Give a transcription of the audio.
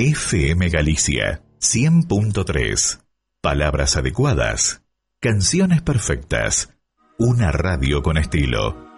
FM Galicia 100.3. Palabras adecuadas, canciones perfectas, una radio con estilo.